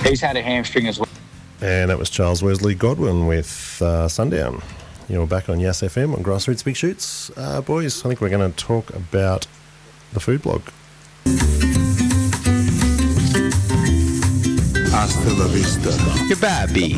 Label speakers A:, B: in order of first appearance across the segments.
A: He's had a hamstring as well.
B: And that was Charles Wesley Godwin with Sundown. You're back on Yass FM on Grassroots Big Shoots. Boys, I think we're going to talk about the food blog.
C: Hasta la vista.
D: Kebabi.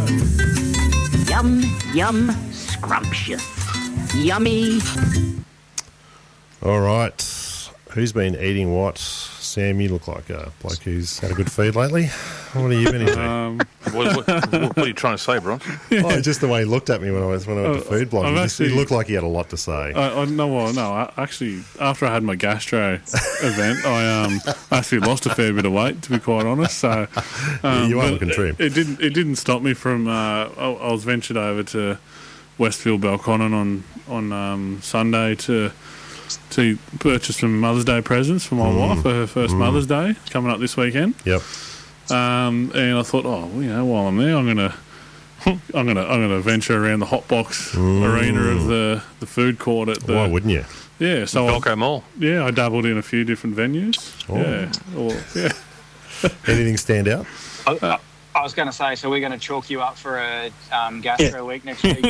E: Yum, yum, scrumptious. Yummy.
B: All right. Who's been eating what? Sam, you look like a bloke who's had a good feed lately. What have you been into?
F: What are you trying to say, Bron?
B: Oh, just the way he looked at me when I went to food blog. He looked like he had a lot to say.
G: Actually, after I had my gastro event, I actually lost a fair bit of weight, to be quite honest. So
B: you are looking trim.
G: It didn't stop me from. I was ventured over to Westfield Belconnen on Sunday to purchase some Mother's Day presents for my wife for her first Mother's Day coming up this weekend.
B: Yep.
G: And I thought, while I'm there, I'm gonna venture around the hot box arena of the food court at the.
B: Why wouldn't you?
G: Yeah, so
F: Belco Mall.
G: Yeah, I dabbled in a few different venues.
B: Oh.
G: Yeah.
B: Anything stand out?
A: I was going to say, so we're going to chalk you up for a gastro week next week.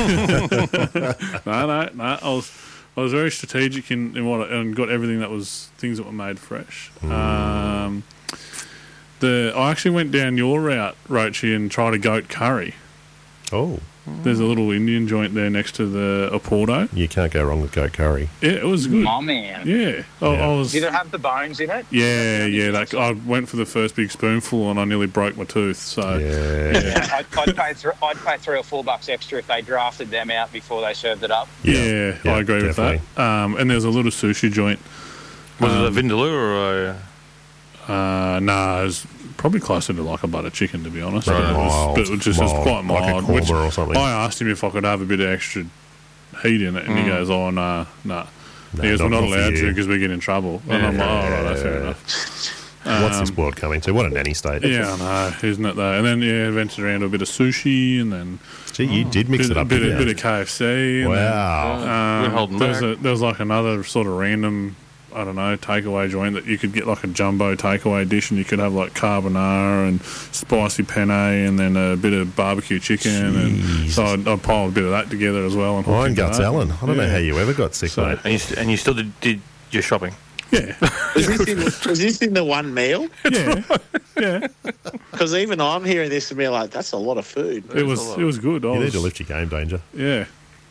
G: No. I was very strategic in what and got everything that was things that were made fresh. I actually went down your route, Roachy, and tried a goat curry.
B: Oh.
G: There's a little Indian joint there next to the Oporto.
B: You can't go wrong with goat curry.
G: Yeah, it was good.
A: Oh, man.
G: Yeah. I was.
A: Did it have the bones in it?
G: Yeah. I went for the first big spoonful and I nearly broke my tooth. So
A: I'd pay $3 or $4 extra if they drafted them out before they served it up.
G: Yeah, I agree
B: definitely.
G: with that. And there's a little sushi joint.
F: Was it a vindaloo or a...
G: No, it was probably closer to like a butter chicken, to be honest.
B: Right.
G: It was quite mild.
B: Like a
G: Which
B: Korma or something.
G: I asked him if I could have a bit of extra heat in it, and he goes, "Oh, no." He goes, "We're not allowed to because we get in trouble." And I'm like, "Oh, right, fair enough."
B: What's this world coming to? What a nanny state.
G: Yeah, I know, isn't it though? And then ventured around to a bit of sushi, and then
B: Gee, you did mix it up.
G: a bit of KFC.
B: Wow.
F: We're holding back.
G: There was like another sort of random, I don't know, takeaway joint that you could get like a jumbo takeaway dish, and you could have like carbonara and spicy penne and then a bit of barbecue chicken.
B: Jeez.
G: And so I'd pile a bit of that together as well. And
B: Wine guts, Alan. I don't know how you ever got sick, mate.
F: And you still did your shopping?
G: Yeah.
H: Was this in the one meal?
G: Yeah.
H: Because even I'm hearing this and being like, that's a lot of food.
G: It was good.
B: You need to lift your game, Danger.
G: Yeah.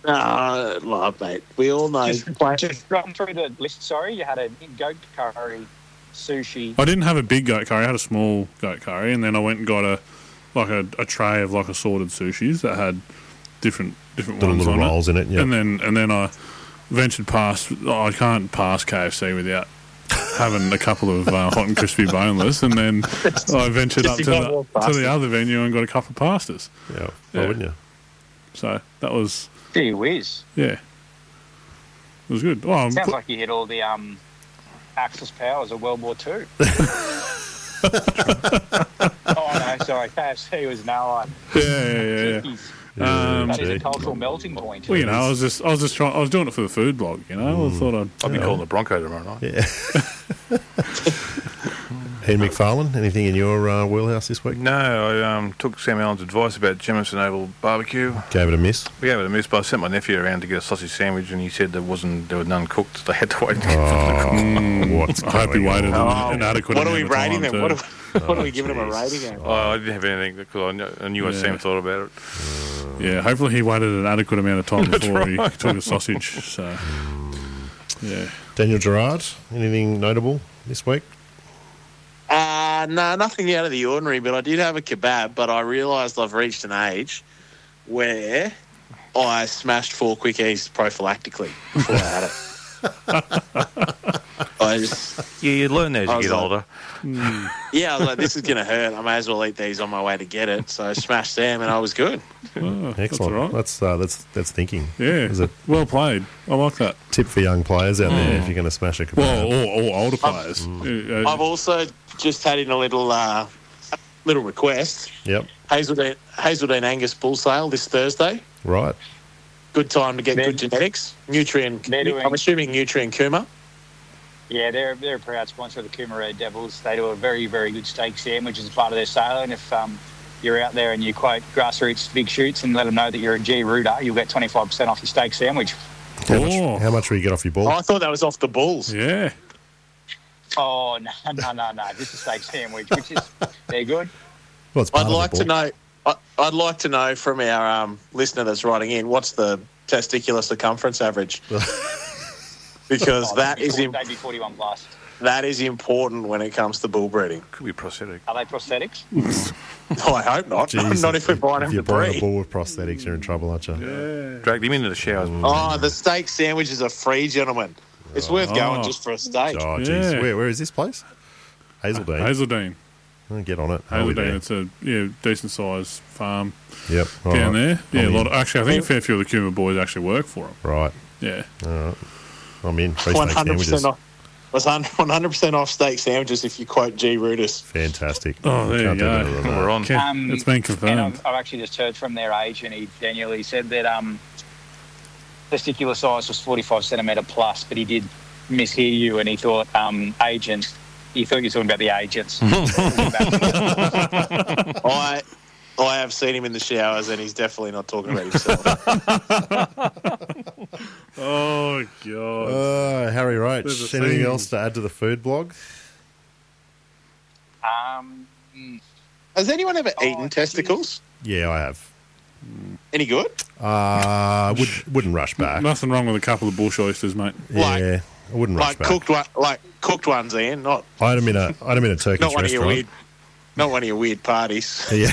H: Love, mate. We all know.
A: Just run through the list. Sorry, you had a goat curry, sushi.
G: I didn't have a big goat curry. I had a small goat curry, and then I went and got a tray of like assorted sushis that had different ones
B: Little
G: on
B: rolls in it. Yeah.
G: And then I ventured past. I can't pass KFC without having a couple of hot and crispy boneless, and then I ventured up to the other venue and got a couple of pastas.
B: Yeah. Why wouldn't you?
G: So that was.
A: Gee whiz.
G: Yeah. It was good. Well,
A: Sounds like you hit all the Axis powers of World War II. Oh, no, sorry. KFC was no one.
G: Yeah.
A: That is a cultural melting point.
G: Well, I was doing it for the food blog, I thought
F: I'll be calling the Bronco tomorrow night.
B: Yeah. Ian McFarlane, anything in your wheelhouse this week?
F: No, I took Sam Allen's advice about Jemison Oval Barbecue.
B: Gave it a miss?
F: We gave it a miss, but I sent my nephew around to get a sausage sandwich, and he said there were none cooked. They had to wait.
B: What's
G: I hope he waited an adequate
H: What are we
G: amount of
H: rating
G: time
H: them?
G: to-
H: What are we giving him a rating at?
F: I didn't have anything because I knew what Sam thought about it.
G: Yeah, hopefully he waited an adequate amount of time before he took a sausage. So, yeah.
B: Daniel Gerard, anything notable this week?
H: No, nothing out of the ordinary, but I did have a kebab, but I realised I've reached an age where I smashed 4 quickies prophylactically before I had it.
F: You learn that as you get older.
H: Yeah, I was like, this is going to hurt. I may as well eat these on my way to get it. So I smashed them and I was good.
G: Oh,
B: Excellent.
G: That's all right.
B: That's thinking.
G: Yeah,
B: Is it
G: well played. I like that.
B: tip for young players out there if you're going to smash a kebab?
G: Well, or older players.
H: I've also just had in a little request.
B: Yep.
H: Hazeldean Angus bull sale this Thursday.
B: Right.
H: Good time to get good genetics. I'm assuming Nutrien Kuma.
A: Yeah, they're a proud sponsor of the Coomera Red Devils. They do a very, very good steak sandwich as part of their sale. And if you're out there and you quote Grassroots Big Shoots and let them know that you're a G Rooter, you'll get 25% off your steak sandwich.
B: How much will you get off your ball?
H: Oh, I thought that was off the Bulls.
G: Yeah.
A: Oh, no. Just a steak sandwich, which is, they're good.
B: Well, it's part
H: I'd
B: of
H: like
B: the
H: to
B: ball.
H: know. I'd like to know from our listener that's writing in, what's the testicular circumference average? Because
A: They'd be 41 plus.
H: that is important when it comes to bull breeding.
F: Could be prosthetic.
A: Are they prosthetics?
H: Oh, I hope not.
B: Jeez,
H: Not if we're buying
B: if
H: them
B: you're
H: to
B: buying a
H: breed.
B: ball with prosthetics, you're in trouble, aren't you?
F: Drag them into the showers.
H: Oh, the steak sandwiches are free, gentlemen. It's worth going just for a steak.
B: Oh, jeez.
G: Yeah.
B: Where is this place? Hazeldean.
G: Hazeldean.
B: Oh, get on it. I'll be there.
G: Hazeldean. It's a decent sized farm
B: Yep. All
G: down
B: right.
G: there. Yeah,
B: I'm
G: a lot
B: in.
G: of, actually, I think a fair few of the Coomera boys actually work for them.
B: Right.
G: Yeah.
B: I'm in. Free steak sandwiches.
H: 100% off. Was 100% off steak sandwiches if you quote G Rooters.
B: Fantastic.
G: Oh, there you
B: Can't do
G: go.
B: better than that.
F: We're on.
G: Okay, it's been
A: And
G: confirmed.
A: I've actually just heard from their agent, Daniel, he said that testicular size was 45 centimetre plus, but he did mishear you and he thought agent. He thought you were talking about the agents.
H: I have seen him in the showers and he's definitely not talking about himself.
G: Oh, God.
B: Harry Roach,
G: There's a
B: anything
G: theme.
B: else to add to the food blog?
H: Has anyone ever eaten testicles?
B: Yeah, I have.
H: Any good?
B: Wouldn't rush back.
G: Nothing wrong with a couple of bush oysters, mate.
B: Yeah, I wouldn't rush back.
H: Cooked ones, Ian, not
B: I had them in a Turkish
H: not one of your
B: restaurant.
H: weird, not one of your weird parties.
B: Yeah.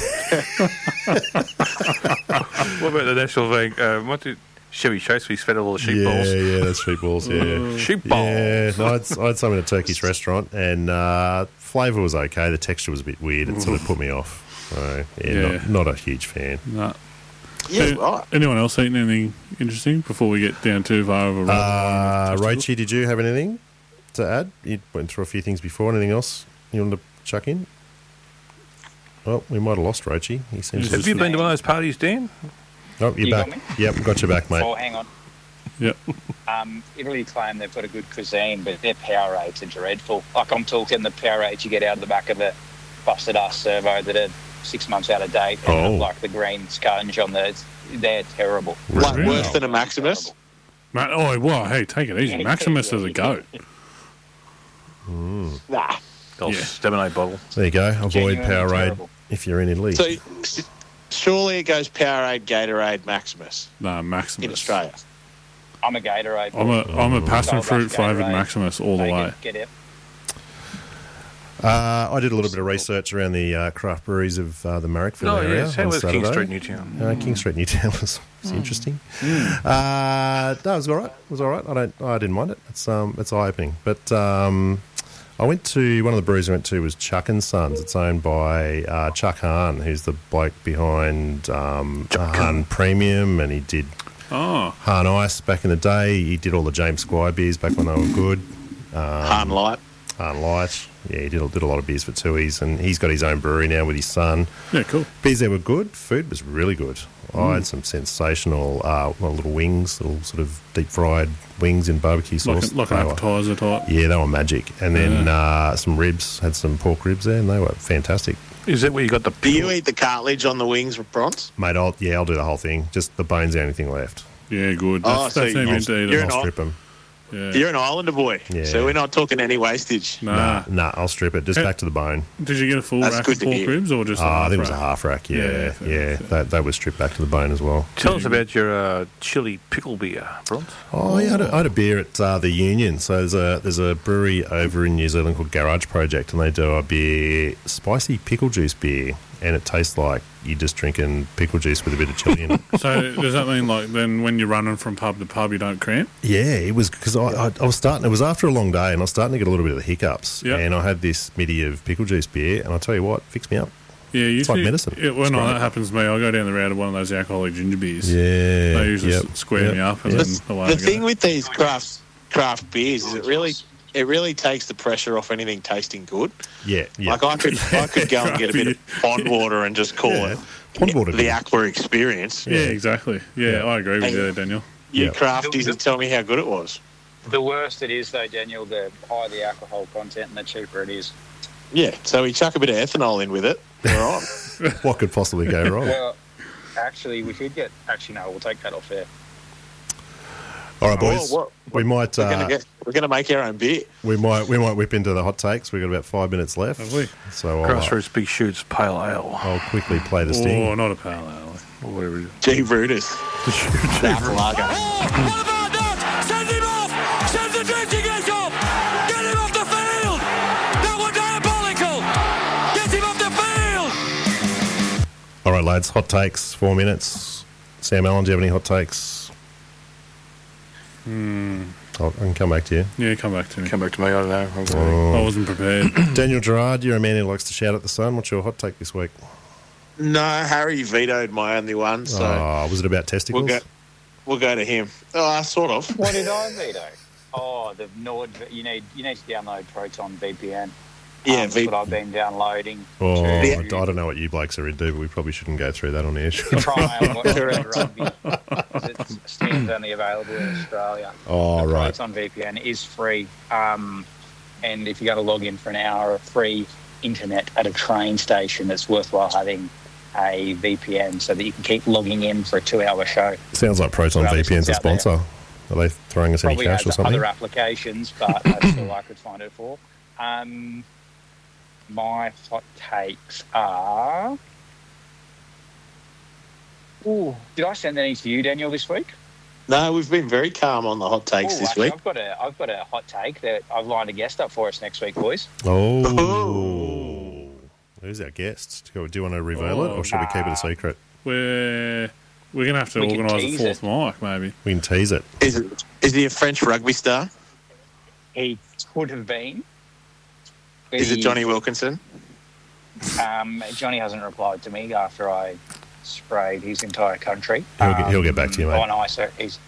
F: What about the national thing? What did Chevy Chase? We fed all the sheep balls.
B: Yeah, that's sheep balls. Yeah,
F: Sheep balls.
B: yeah. No, I had some in a Turkish restaurant, and flavour was okay. The texture was a bit weird. It sort of put me off. So,
G: Yeah.
B: not a huge fan.
G: No.
H: Yeah, right.
G: Anyone else eating anything interesting before we get down too far of a road?
B: Rachie, did you have anything to add? You went through a few things before. Anything else you wanted to chuck in? Well, we might have lost Rachie. He seems
F: Have
B: to...
F: you been to one of those parties, Dan?
B: Oh, you're
A: You
B: back.
A: got me?
B: Yep, got you back, mate.
A: Oh, hang on.
G: Yep.
A: Italy claim they've got a good cuisine, but their Powerades are dreadful. Like I'm talking the Powerades you get out of the back of a busted ass servo that are 6 months out of date, and like the green sponge on they're terrible.
H: Like
G: Really?
H: worse than a Maximus.
G: Oh, well, hey, take it easy. Maximus is a goat.
H: Nah.
F: Oh,
G: Yeah.
F: Stamina bottle.
B: There you go. Avoid
A: Genuinely
B: Powerade
A: terrible.
B: if you're in Italy.
H: So surely it goes Powerade, Gatorade, Maximus
G: No, Maximus.
H: in Australia.
A: I'm a Gatorade.
G: I'm a passion
A: Gold
G: fruit
A: Rush
G: flavoured
A: Gatorade.
G: Maximus all the
A: Take
G: way.
A: it, get it.
B: I did a little bit of research around the craft breweries of the Marrickville
F: Oh,
B: area.
F: yes. How
B: on
F: was King
B: Saturday.
F: Street, Newtown?
B: King Street, Newtown was interesting. No, it was all right. It was all right. I didn't mind it. It's eye opening. But I went to one of the breweries I went to was Chuck and Sons. It's owned by Chuck Hahn, who's the bloke behind Hahn Premium, and he did
G: Oh,
B: Hahn Ice back in the day. He did all the James Squire beers back when they were good.
H: Hard light.
B: Hahn Light. Yeah, he did a lot of beers for Tui's, and he's got his own brewery now with his son.
G: yeah, cool.
B: Beers there were good. Food was really good. I had some sensational little wings, little sort of deep fried wings in barbecue sauce.
G: Like an
B: They were-
G: appetizer type.
B: Yeah, they were magic. And then some ribs, had some pork ribs there, and they were fantastic.
F: Is that where you got the
H: Do you eat the cartilage on the wings with bronze?
B: Mate, I'll do the whole thing. Just the bone's the only thing left.
G: Yeah, good.
H: Oh,
G: That's
H: so
G: not meant to eat
H: you're
G: it.
H: an
B: I'll
H: Al-
B: strip them.
G: Yeah.
H: You're an Islander boy,
B: Yeah.
H: so we're not talking any wastage.
G: Nah.
B: Nah, I'll strip it. Just
G: Eh,
B: back to the bone.
G: Did you get a full
H: That's
G: rack
H: good
G: of
H: to
G: pork
H: hear.
G: ribs or just
B: I think it was a
G: rack?
B: half rack. Yeah,
G: Yeah, fair.
B: That was stripped back to the bone as well.
F: Tell us about your chili pickle beer, Bronze.
B: Oh, yeah, I had a beer at the Union. So there's a brewery over in New Zealand called Garage Project, and they do a beer, spicy pickle juice beer, and it tastes like you're just drinking pickle juice with a bit of chili in it.
G: So does that mean like then when you're running from pub to pub you don't cramp?
B: Yeah, it was because I was starting. It was after a long day, and I was starting to get a little bit of the hiccups.
G: Yep.
B: And I had this middy of pickle juice beer, and I tell you what, fixed me up.
G: Yeah, usually,
B: like medicine.
G: Yeah, when
B: It's great.
G: that happens to me, I'll go down the road of one of those alcoholic ginger beers.
B: Yeah,
G: They usually
B: yep,
G: square
B: yep,
G: me up and
B: yep.
G: then away
H: The
G: I go.
H: thing with these craft beers is it really takes the pressure off anything tasting good.
B: Yeah, yeah.
H: Like I could go and get a bit of pond water and just call
B: Yeah.
H: it
B: Pond water
H: the
B: good.
H: Aqua experience.
G: Yeah, exactly. Yeah,
B: Yeah.
G: I agree with
H: Hey,
G: you, Daniel.
H: You
B: Yeah.
H: crafties and tell me how good it was.
A: The worse it is, though, Daniel, the higher the alcohol content and the cheaper it is.
H: Yeah, so we chuck a bit of ethanol in with it. We're on.
B: What could possibly go wrong?
A: Well, actually, we could get... Actually, no, we'll take that off there.
B: All right, boys.
H: Oh,
B: we might.
H: We're going to make our own beer.
B: We might whip into the hot takes. We've got about 5 minutes left.
G: Have we?
B: So
F: Grassroots Big Shoots Pale Ale.
B: I'll quickly play the sting.
G: Oh, not a pale ale.
F: Or whatever it is.
H: G. Brutus. Dark lager.
C: What about that? Send him off! Send the drenching edge off! Get him off the field! That was diabolical! Get him off the field!
B: All right, lads. Hot takes. 4 minutes. Sam Allen, do you have any hot takes? I can come back to you.
G: Yeah, come back to me.
F: Come back to me, I don't know. I'm sorry.
B: Oh.
G: I wasn't prepared.
B: Daniel Gerard, you're a man who likes to shout at the sun. What's your hot take this week?
H: No, Harry vetoed my only one, so
B: Was it about testicles?
H: we'll go to him. Sort of.
A: What did I veto? Oh, the Nord... You need to download Proton VPN.
H: Yeah,
A: That's what I've been downloading.
B: Oh,
A: to
B: I don't know what you blokes are into, but we probably shouldn't go through that on air.
A: try and watch Red Rugby. It stands only available in Australia.
B: Oh,
A: The
B: right.
A: Proton VPN is free. And if you're going to log in for an hour of free internet at a train station, it's worthwhile having a VPN so that you can keep logging in for a 2-hour show.
B: Sounds like Proton
A: Well,
B: VPN's a
A: it's out there.
B: sponsor. Are they throwing us any
A: Probably
B: cash or
A: has
B: something?
A: other applications, but that's all I could find it for. My hot takes are... Ooh, did I send any to you, Daniel, this week?
H: No, we've been very calm on the hot takes
A: Ooh,
H: this
A: actually,
H: week.
A: I've got a hot take that I've lined a guest up for us next week, boys.
B: Oh. Who's our guest? Do you want to reveal it, or should we keep it a secret?
G: We're going to have to
A: We can
G: organise a
A: tease
G: fourth mic, maybe.
B: We can tease it.
H: Is he a French rugby star?
A: He could have been.
H: Is it Johnny Wilkinson?
A: Johnny hasn't replied to me after I sprayed his entire country.
B: He'll get back to you, mate.
A: On ice. He's...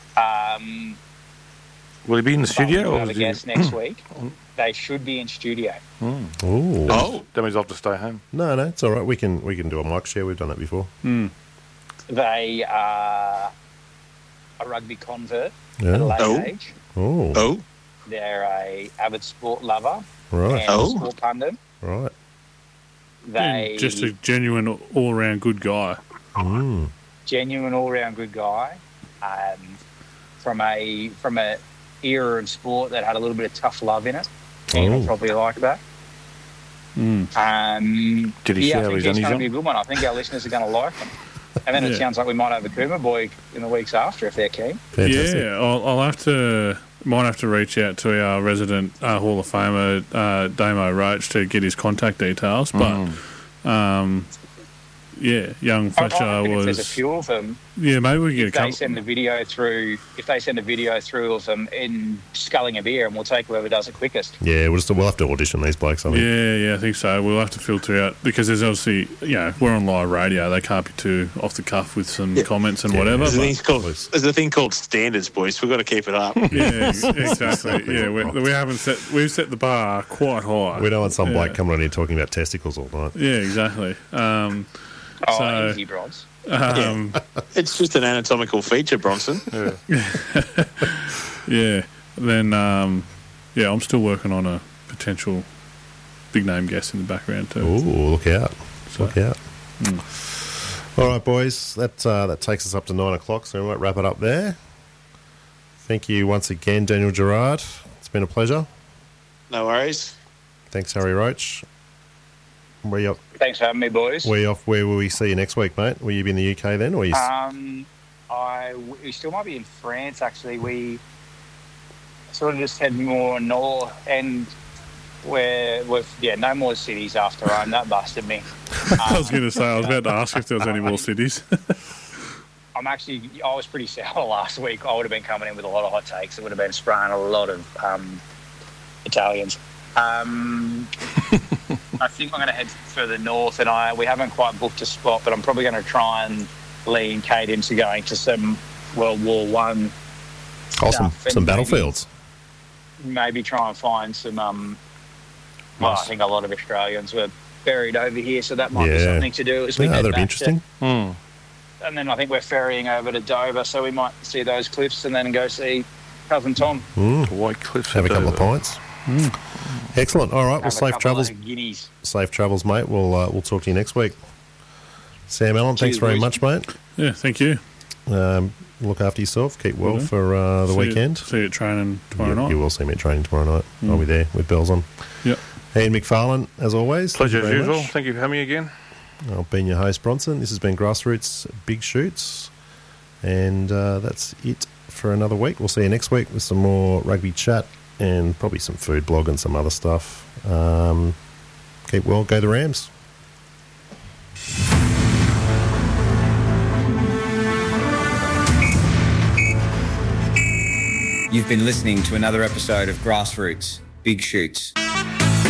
F: Will he be in the studio?
A: We'll
F: Or
A: have a
F: is he...
A: guest next week. They should be in studio.
B: Oh.
F: That means I'll have to stay home.
B: No, it's all right. We can do a mic share. We've done it before.
A: They are a rugby convert at a
B: Yeah.
A: late age.
B: Oh.
A: They're a avid sport lover
B: Right.
A: and a sport pundit.
B: Right.
A: They
G: Just a genuine all-round good guy.
A: genuine all-round good guy. From a era of sport that had a little bit of tough love in it. And I'll probably like that.
F: Did he
A: I
F: share
A: think
F: his
A: he's
F: undies
A: going to
F: on?
A: be a good one. I think our listeners are going to like him. And then it
G: Yeah.
A: sounds like we might have a Kuma boy in the weeks after if they're keen.
B: Fantastic.
G: Yeah, might have to reach out to our resident Hall of Famer, Damo Roach, to get his contact details. But, young
A: I
G: Fletcher
A: reckon if there's a
G: was...
A: few of them,
G: Yeah, maybe we can
A: if
G: get a
A: they
G: couple...
A: send a video through of them in sculling a beer, and we'll take whoever does it quickest.
B: Yeah, we'll have to audition these blokes, I think.
G: Yeah, I think so. We'll have to filter out, because there's obviously, we're on live radio. They can't be too off the cuff with some comments and whatever.
H: There's a thing called standards, boys. We've got to keep it up.
G: Yeah, exactly. Yeah, we've set the bar quite high.
B: We don't want some bloke coming on here talking about testicles all night.
G: Yeah, exactly.
A: Easy, Bronze.
H: It's just an anatomical feature, Bronson.
G: Yeah. Then, I'm still working on a potential big name guest in the background too.
B: Ooh, look out. Look out. All right, boys. That takes us up to 9 o'clock, so we might wrap it up there. Thank you once again, Daniel Gerard. It's been a pleasure.
H: No worries.
B: Thanks, Harry Roach.
A: Thanks for having me, boys.
B: Where will we see you next week, mate? Will you be in the UK then? Or you...
A: We still might be in France, actually. We sort of just head more north, and no more cities after Rome. That busted me.
G: I was going to say, I was about to ask if there was any more cities.
A: I was pretty sour last week. I would have been coming in with a lot of hot takes. It would have been spraying a lot of Italians. I think I'm going to head further north, and we haven't quite booked a spot, but I'm probably going to try and lean Kate into going to some World War One.
B: Some battlefields.
A: Maybe try and find some. I think a lot of Australians were buried over here, so that might be something to do as we head
B: that'd be
A: back
B: interesting.
A: And then I think we're ferrying over to Dover, so we might see those cliffs and then go see cousin Tom.
F: White Cliffs.
B: Have a couple of pints. Excellent. All right. Well,
A: Have a
B: safe
A: couple
B: travels.
A: of guineas.
B: Safe travels, mate. We'll talk to you next week. Sam Allen, thanks
A: Cheers,
B: very
A: boys.
B: much, mate.
G: Yeah, thank you.
B: Look after yourself. Keep well
G: Will do.
B: for the weekend.
G: See you at training tomorrow
B: You
G: night.
B: will see me at training tomorrow night. I'll be there with bells on.
G: Yep.
B: Ian McFarlane, as always. thank
F: Pleasure
B: you
F: as
B: very
F: usual.
B: much.
F: Thank you for having me again.
B: I've been your host, Bronson. This has been Grassroots Big Shoots. And that's it for another week. We'll see you next week with some more rugby chat and probably some food blog and some other stuff. Keep well. Go the Rams.
D: You've been listening to another episode of Grassroots Big Shoots.